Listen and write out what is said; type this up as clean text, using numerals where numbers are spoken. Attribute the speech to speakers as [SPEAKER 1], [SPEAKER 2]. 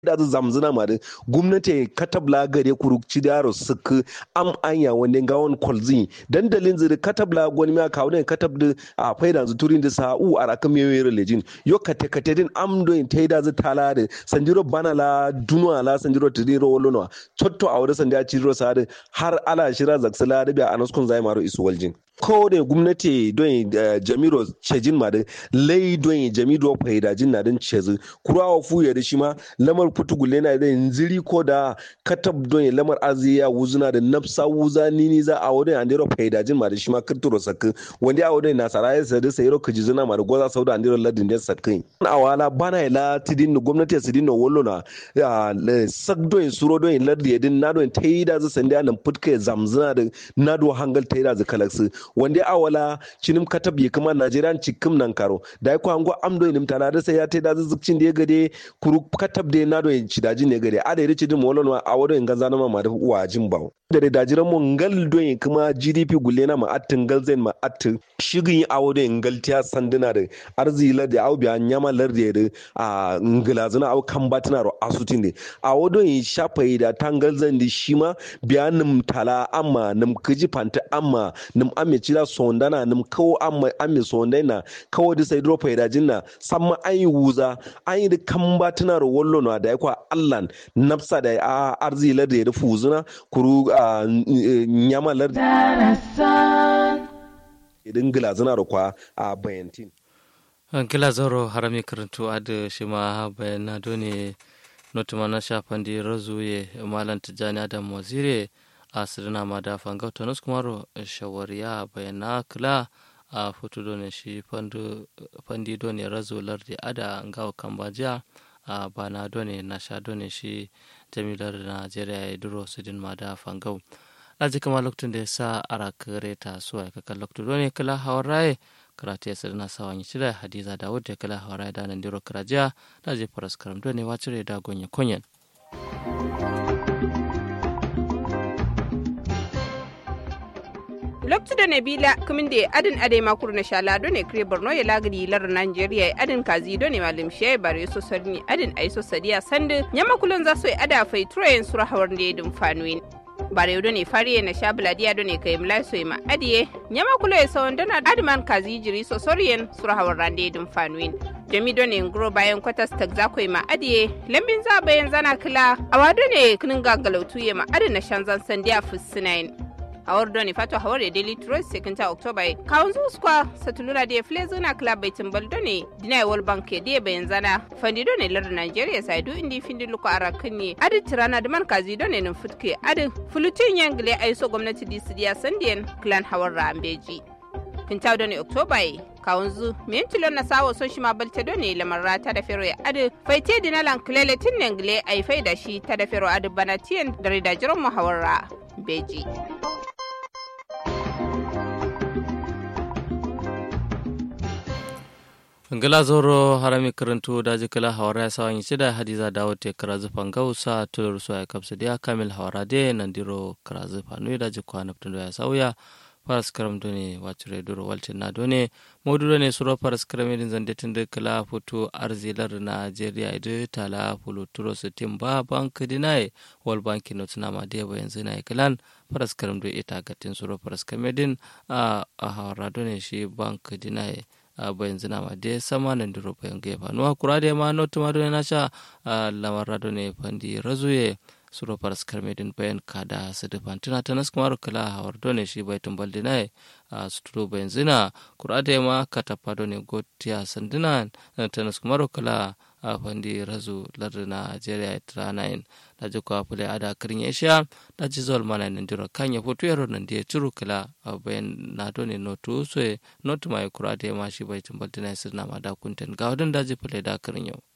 [SPEAKER 1] da zamzuna ma da gwamnati katabla gare kurukci da yaro suka am anya wanda gawon kolzi dandalin zuri katabla gwani ma kawo ne katab da a faida zu turin da sa'u a rakan mewe relejin yo kate kate din am do in taida zu tala da sanjiro bana la dunwa la sanjiro tidiro wolono chotto a wada sanja ciro sa da har ala shira zaksala da biya anaskun zai maro isu waljin ko da gwamnati don jamiro cejin ma da lai don jamido faidajin na din cezu kurawa fuye da shi ma lamar putugulle na da nziri ko da katab don lamar aziya wuzuna da nafsa wuza nini za a wadon andero faidajin ma da shi ma kirturo sakin wanda a wadon nasara ya sadu sayro kajizuna ma da goza sauda andero ladin da sakin awala bana ila tidin gwamnati sidin no wollo na sak don suro don laddi din na don taida za sanda nan putka zamzuna da nado hangal taida za kalaksu wanda awala cinim katab ya kuma Najeriya cikim nan karo da ko ango amdo inim tana da sai ya taida zukcin da ya gade kuru katab da na do cidaji ne gade a da rici din molon a wado in gaza na ma da uwa jin bawo da dajiran mu ngal do kuma GDP gulle na ma attin gal zain ma attin shigin a wado in gal tiya sanduna da arzila da au biya nyama larde da a ngilazuna au kambatina ro asutin de a wado in shafa da tangal zan di shima biya nim tala amma nim kiji fanta amma nim amme cira sondana nim kawo amma amme sondana kawo da sai dropa da jinna samma ayi wuza ayi da kambatina ro wollo no da yakwa allan nafsa da arzi larde da fuzuna kuru nyama larde idan gilazuna ro kwa a bayantin
[SPEAKER 2] kila zoro harami karantu ad shima bayana doni notumana shafandi razuye malan tijani adam wazire asirina ma da fanga tonus kumaro shawariya bayana kila a foto doni shi fandi doni razu lardi ada ngawo kambajiya a bana doni nasha doni shi jamilar Najeriya ya duro sidin ma da fangau laji kama loktun da sa ara kareta suwa kakan loktu doni kila hawaraye karatu ya sirna sawan yi cire hadiza da wadda kala hawaraye da nan diro karajiya da je faras karam doni wacire da gonye konyen
[SPEAKER 3] loktu da nabila kumin da adin ade makur na shala do ne kre borno ya lagri lar Nigeria adin kazi do ne malim shay bare so sarni adin ai so sadiya sande nyama kulun za so ada fai troyen sura hawar ne dum fanuin bare do ne fariye na shabla dia do ne kai mlai so ma adiye nyama kulo ya sawon dana adman kazi jiri so sorien sura hawar rande dum fanuin jami do ne ngro bayan kwatas tagza ko ma adiye lambin za bayan zana kila awado ne kinin gagalautu ya ma adin na shanzan sandiya fusinain hawar doni fato hawar daily trust sekinta october kawun zuwa satulura da flezo na club baitin baldone dina world bank da bayan zana fandi doni lar Nigeria sai du indi findi luko arakin ne adi tirana da man kazi doni nan futke adi fulutin yangle aiso gwamnati disidiya sandiyan clan hawar rambeji kinta doni october kawun zu mintilon na sawo son shi ma balta doni lamarra ta da fero ya adi faite dinalan klele tin yangle ai faida shi ta da fero adi banatiyan da ridajiran muhawarra beji
[SPEAKER 2] ngala zoro harami karantu daji kala hawara sawan yi da hadiza dawo te karazu fangausa tulur so ya kapsa dia kamil hawara de nandiro karazu fanu daji kwana ptundo ya sauya paras karam done wacure duro waltin na done modu ne suro paras karam din zande tinde kala foto arzilar Nigeria de tala pulu turo sitim ba bank dinai wal banki no tuna ma de bayan zina kalan paras karam do ita gatin suro paras kamedin a hawara done shi bank dinai bayan zina ma de sama nan duro bayan gefa no kura de ma no tuma do na sha lamarra do ne fandi razuye suro paras karmedin bayan kada sadafan tuna tanas kuma kala hawar do ne shi bai tumbal dinai suturo bayan zina kura de ma katapa do ne gotiya sandina tanas kuma kala fandi razu lardina Nigeria tranain da jikwa fule ada kirin esha da jizol mana nan diro kanya foto yaro nan de turu kala bayan na do ne notu so notu mai kura de ma shi bai tumbal dinai sirna ma da kunten ga wadin da ji fule da kirin yau